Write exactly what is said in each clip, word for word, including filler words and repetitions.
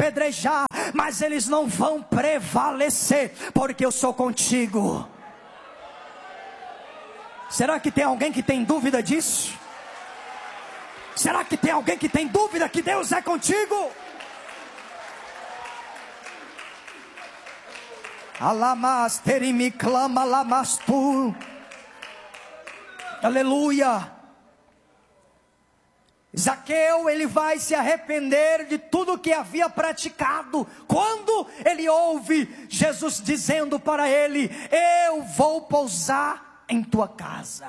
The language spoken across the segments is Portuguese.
apedrejar, mas eles não vão prevalecer, porque eu sou contigo. Será que tem alguém que tem dúvida disso? Será que tem alguém que tem dúvida que Deus é contigo? Alamaster me clama lamastu. Aleluia. Zaqueu, ele vai se arrepender de tudo que havia praticado, quando ele ouve Jesus dizendo para ele: eu vou pousar em tua casa.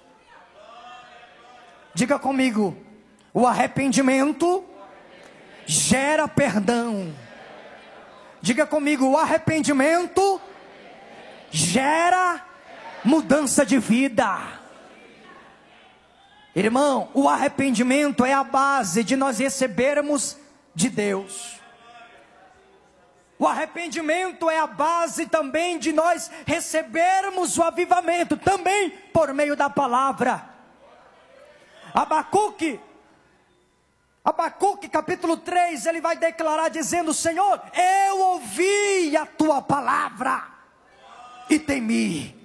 Diga comigo: o arrependimento gera perdão. Diga comigo: o arrependimento gera mudança de vida. Irmão, o arrependimento é a base de nós recebermos de Deus. O arrependimento é a base também de nós recebermos o avivamento, também por meio da palavra. Abacuque, Abacuque capítulo três, ele vai declarar dizendo: Senhor, eu ouvi a tua palavra e temi.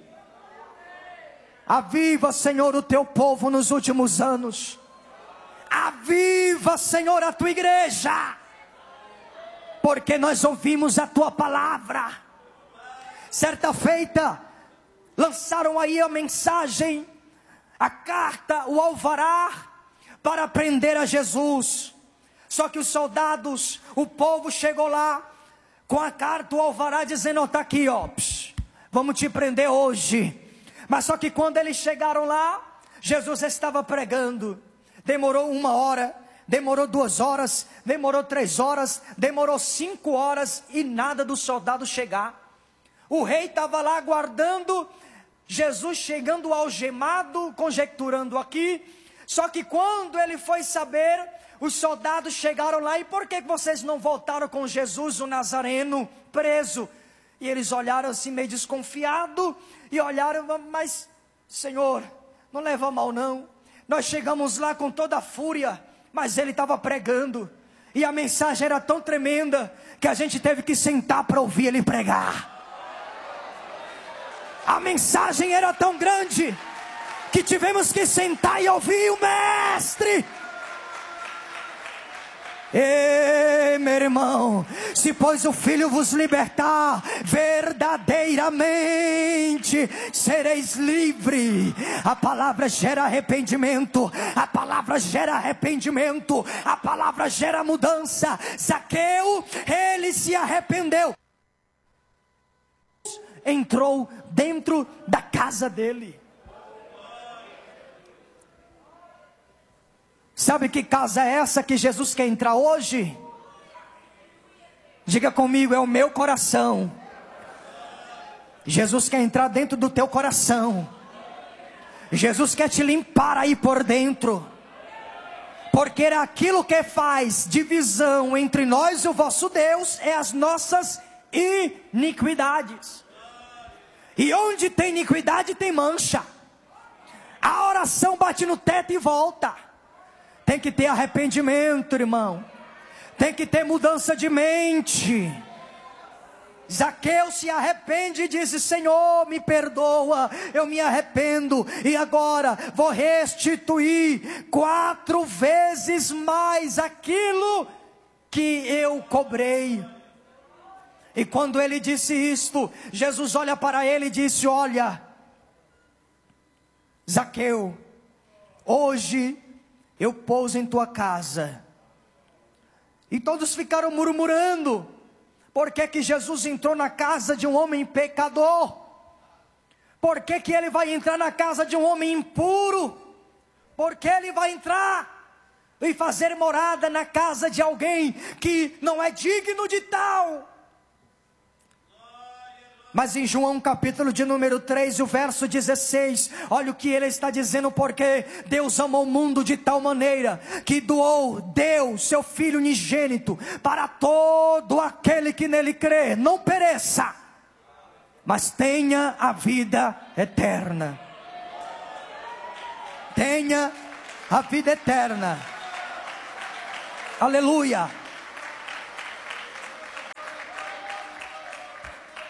Aviva, Senhor, o teu povo nos últimos anos. Aviva, Senhor, a tua igreja, porque nós ouvimos a tua palavra. Certa feita, lançaram aí a mensagem, a carta, o alvará, para prender a Jesus. Só que os soldados, o povo chegou lá com a carta, o alvará, dizendo: está aqui, ó, psh, vamos te prender hoje. Mas só que quando eles chegaram lá, Jesus estava pregando. Demorou uma hora, demorou duas horas, demorou três horas, demorou cinco horas e nada do soldado chegar. O rei estava lá aguardando Jesus chegando algemado, conjecturando aqui. Só que quando ele foi saber, os soldados chegaram lá: e por que vocês não voltaram com Jesus, o Nazareno, preso? E eles olharam assim meio desconfiado, e olharam: mas Senhor, não leva mal não, nós chegamos lá com toda a fúria, mas ele estava pregando, e a mensagem era tão tremenda, que a gente teve que sentar para ouvir ele pregar. A mensagem era tão grande, que tivemos que sentar e ouvir o mestre. Ei, meu irmão, se pois o Filho vos libertar, verdadeiramente sereis livre. A palavra gera arrependimento, a palavra gera arrependimento, a palavra gera mudança. Zaqueu, ele se arrependeu, entrou dentro da casa dele. Sabe que casa é essa que Jesus quer entrar hoje? Diga comigo: é o meu coração. Jesus quer entrar dentro do teu coração. Jesus quer te limpar aí por dentro, porque é aquilo que faz divisão entre nós e o vosso Deus, é as nossas iniquidades. E onde tem iniquidade tem mancha. A oração bate no teto e volta. Tem que ter arrependimento, irmão. Tem que ter mudança de mente. Zaqueu se arrepende e diz: Senhor, me perdoa, eu me arrependo, e agora vou restituir quatro vezes mais aquilo que eu cobrei. E quando ele disse isto, Jesus olha para ele e disse: olha, Zaqueu, hoje eu pouso em tua casa. E todos ficaram murmurando: por que que Jesus entrou na casa de um homem pecador? Por que que ele vai entrar na casa de um homem impuro? Por que ele vai entrar e fazer morada na casa de alguém que não é digno de tal? Mas em João capítulo de número três, o verso dezesseis, olha o que ele está dizendo: porque Deus amou o mundo de tal maneira, que doou, deu seu Filho unigênito, para todo aquele que nele crê, não pereça, mas tenha a vida eterna. Tenha a vida eterna. Aleluia.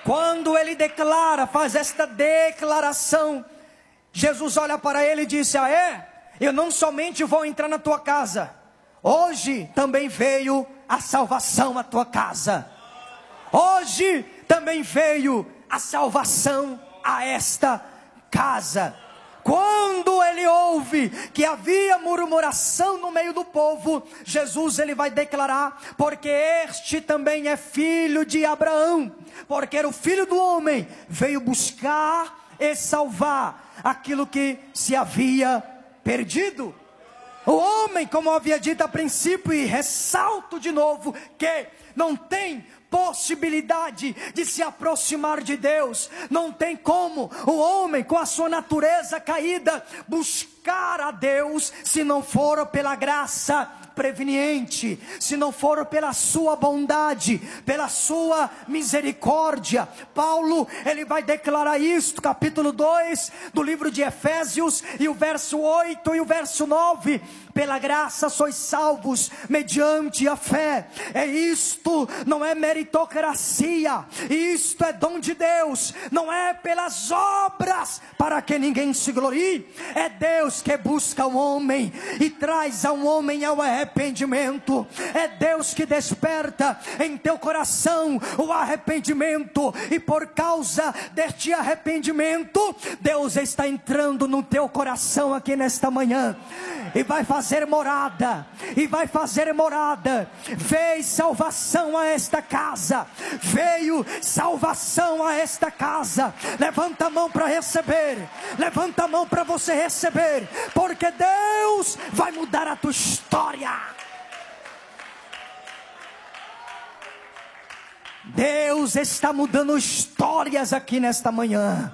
Quando ele declara, faz esta declaração, Jesus olha para ele e disse: ah é? Eu não somente vou entrar na tua casa, hoje também veio a salvação à tua casa. Hoje também veio a salvação a esta casa. Quando ele ouve que havia murmuração no meio do povo, Jesus ele vai declarar: porque este também é filho de Abraão, porque era o filho do homem, veio buscar e salvar aquilo que se havia perdido. O homem, como eu havia dito a princípio, e ressalto de novo, que não tem possibilidade de se aproximar de Deus. Não tem como o homem, com a sua natureza caída, buscar a Deus, se não for pela graça preveniente, se não for pela sua bondade, pela sua misericórdia. Paulo, ele vai declarar isto, capítulo dois do livro de Efésios, e o verso oito e o verso nove: pela graça sois salvos, mediante a fé. É isto, não é meritocracia, isto é dom de Deus, não é pelas obras, para que ninguém se glorie. É Deus que busca o homem e traz ao homem ao arrependimento. É Deus que desperta em teu coração o arrependimento, e por causa deste arrependimento, Deus está entrando no teu coração aqui nesta manhã, e vai fazer morada, e vai fazer morada. Veio salvação a esta casa, veio salvação a esta casa. Levanta a mão para receber, levanta a mão para você receber, porque Deus vai mudar a tua história. Deus está mudando histórias aqui nesta manhã.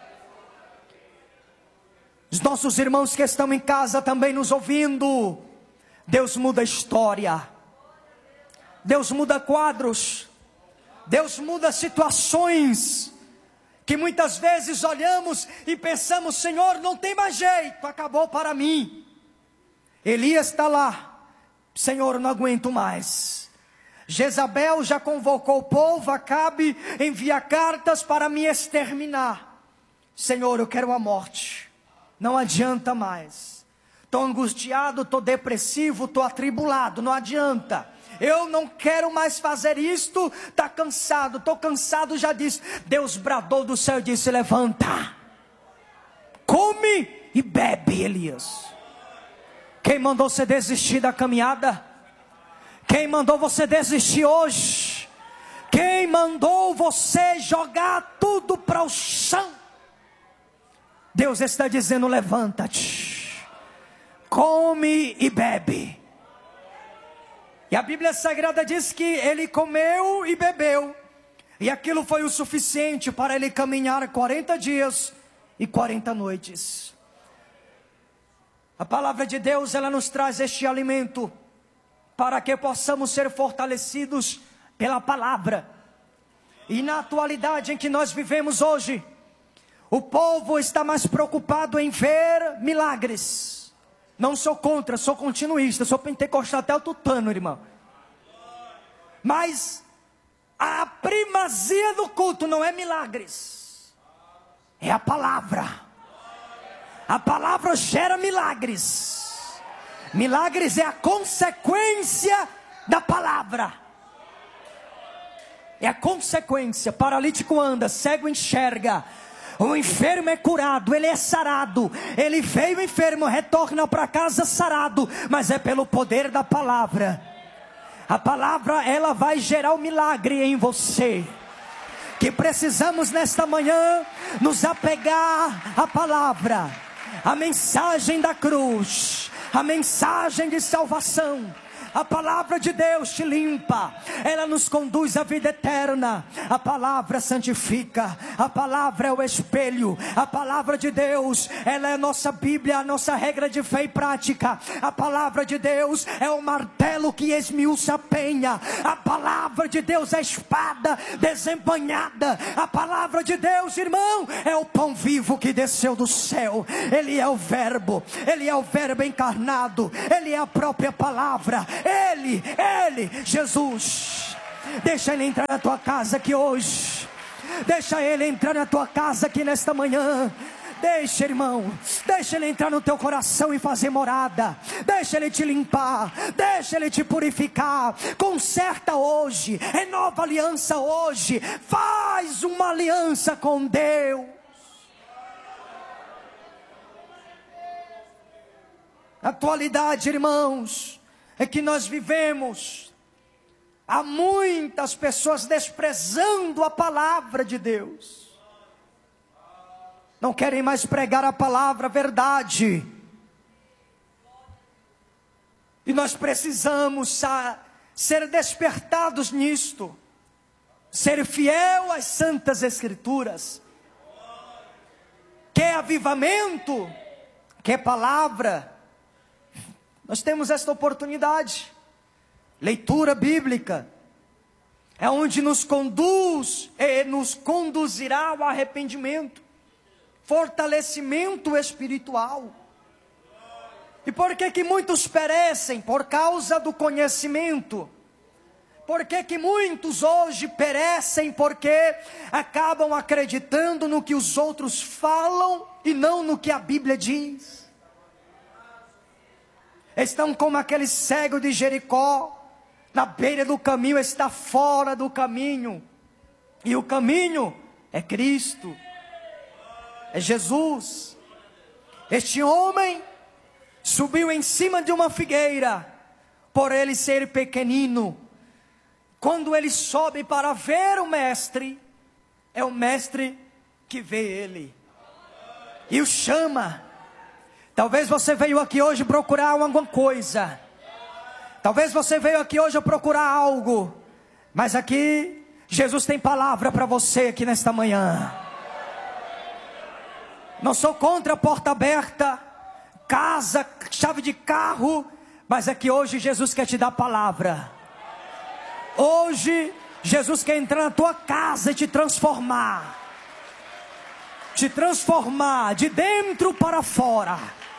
Os nossos irmãos que estão em casa também nos ouvindo, Deus muda a história, Deus muda quadros, Deus muda situações, que muitas vezes olhamos e pensamos: Senhor, não tem mais jeito, acabou para mim. Elias está lá: Senhor, eu não aguento mais. Jezabel já convocou o povo, Acabe envia cartas para me exterminar. Senhor, eu quero a morte. Não adianta mais. Estou angustiado, estou depressivo, estou atribulado. Não adianta. Eu não quero mais fazer isto. Está cansado, estou cansado, já disse. Deus bradou do céu e disse: levanta, come e bebe, Elias. Quem mandou você desistir da caminhada? Quem mandou você desistir hoje? Quem mandou você jogar tudo para o chão? Deus está dizendo: levanta-te, come e bebe. E a Bíblia Sagrada diz que ele comeu e bebeu, e aquilo foi o suficiente para ele caminhar quarenta dias e quarenta noites. A palavra de Deus, ela nos traz este alimento, para que possamos ser fortalecidos pela palavra. E na atualidade em que nós vivemos hoje, o povo está mais preocupado em ver milagres. Não sou contra, sou continuista, sou pentecostal até o tutano, irmão. Mas a primazia do culto não é milagres, é a palavra. A palavra gera milagres. Milagres é a consequência da palavra. É a consequência. Paralítico anda, cego enxerga, o enfermo é curado, ele é sarado. Ele veio enfermo, retorna para casa sarado, mas é pelo poder da palavra. A palavra, ela vai gerar um milagre em você. Que precisamos nesta manhã nos apegar à palavra, a mensagem da cruz, a mensagem de salvação. A palavra de Deus te limpa, ela nos conduz à vida eterna. A palavra santifica, a palavra é o espelho. A palavra de Deus, ela é a nossa Bíblia, a nossa regra de fé e prática. A palavra de Deus é o martelo que esmiuça a penha. A palavra de Deus é a espada desembanhada. A palavra de Deus, irmão, é o pão vivo que desceu do céu. Ele é o verbo, ele é o verbo encarnado, ele é a própria palavra. Ele, Ele, Jesus. Deixa Ele entrar na tua casa aqui hoje. Deixa Ele entrar na tua casa aqui nesta manhã. Deixa, irmão, deixa Ele entrar no teu coração e fazer morada. Deixa Ele te limpar, deixa Ele te purificar. Conserta hoje, renova a aliança hoje. Faz uma aliança com Deus. A atualidade, irmãos, é que nós vivemos, há muitas pessoas desprezando a palavra de Deus. Não querem mais pregar a palavra, a verdade. E nós precisamos ser despertados nisto. Ser fiel às santas escrituras. Quer avivamento? Quer palavra? Nós temos esta oportunidade. Leitura bíblica. É onde nos conduz e nos conduzirá ao arrependimento. Fortalecimento espiritual. E por que que muitos perecem? Por causa do conhecimento. Por que que muitos hoje perecem? Porque acabam acreditando no que os outros falam e não no que a Bíblia diz. Estão como aquele cego de Jericó, na beira do caminho, está fora do caminho. E o caminho é Cristo. É Jesus. Este homem subiu em cima de uma figueira, por ele ser pequenino. Quando ele sobe para ver o mestre, é o mestre que vê ele e o chama. Talvez você veio aqui hoje procurar alguma coisa. Talvez você veio aqui hoje procurar algo. Mas aqui Jesus tem palavra para você aqui nesta manhã. Não sou contra a porta aberta, casa, chave de carro, mas é que hoje Jesus quer te dar palavra. Hoje Jesus quer entrar na tua casa e te transformar. Te transformar de dentro para fora.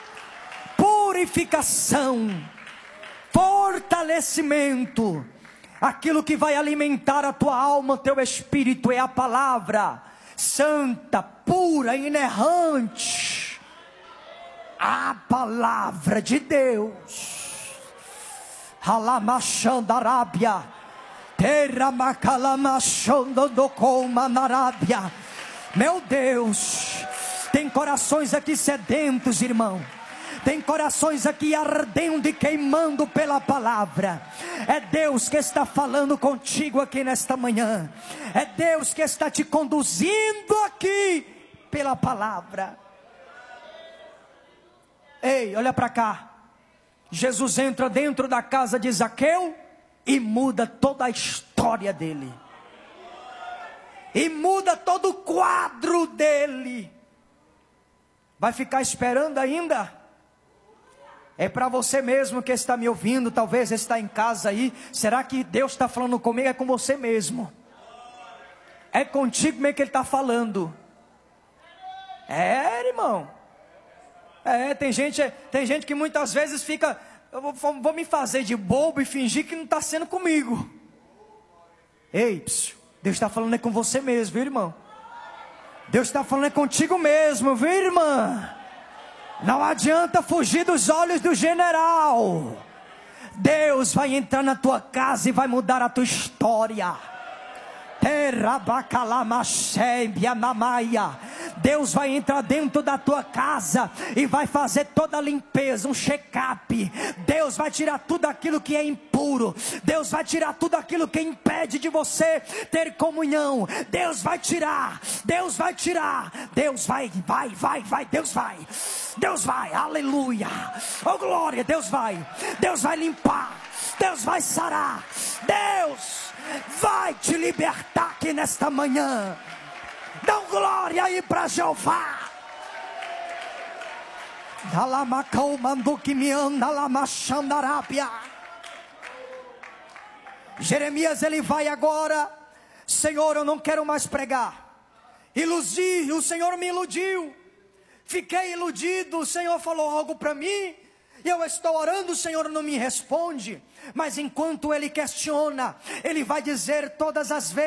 Purificação, fortalecimento. Aquilo que vai alimentar a tua alma, o teu espírito é a palavra santa, pura, inerrante, a palavra de Deus. Halamachandarábia, terramacalamashandodocomanarabia. Meu Deus, tem corações aqui sedentos, irmão. Tem corações aqui ardendo e queimando pela palavra. É Deus que está falando contigo aqui nesta manhã. É Deus que está te conduzindo aqui pela palavra. Ei, olha para cá. Jesus entra dentro da casa de Zaqueu e muda toda a história dele. E muda todo o quadro dele. Vai ficar esperando ainda? É para você mesmo que está me ouvindo, talvez está em casa aí. Será que Deus está falando comigo? É com você mesmo. É contigo mesmo que Ele está falando. É, irmão. É, tem gente, tem gente que muitas vezes fica, eu vou, vou me fazer de bobo e fingir que não está sendo comigo. Ei, psiu, Deus está falando é com você mesmo, viu, irmão? Deus está falando é contigo mesmo, viu, irmã? Não adianta fugir dos olhos do general. Deus vai entrar na tua casa e vai mudar a tua história. Deus vai entrar dentro da tua casa e vai fazer toda a limpeza, um check-up. Deus vai tirar tudo aquilo que é impuro. Deus vai tirar tudo aquilo que impede de você ter comunhão. Deus vai tirar, Deus vai tirar. Deus vai, vai, vai, vai, Deus vai. Deus vai, aleluia. Oh glória, Deus vai. Deus vai limpar. Deus vai sarar. Deus vai te libertar aqui nesta manhã. Dá glória aí para Jeová. Jeremias, ele vai agora. Senhor, eu não quero mais pregar. Iludi, o Senhor me iludiu. Fiquei iludido, o Senhor falou algo para mim. E eu estou orando, o Senhor não me responde. Mas enquanto ele questiona, ele vai dizer todas as vezes.